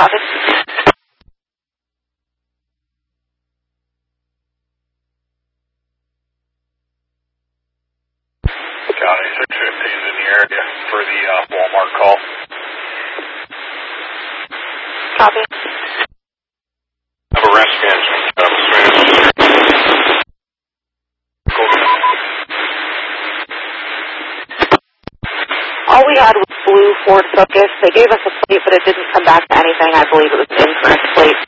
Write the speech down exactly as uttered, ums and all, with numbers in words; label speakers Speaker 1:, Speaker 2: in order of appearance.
Speaker 1: Copy.
Speaker 2: County six fifty is in the area for the uh, Walmart call.
Speaker 1: Copy.
Speaker 2: I have a rescue engine. Um,
Speaker 1: All we had was blue Ford Focus. They gave us a plate, but it didn't come back to anything. I believe it was an incorrect plate.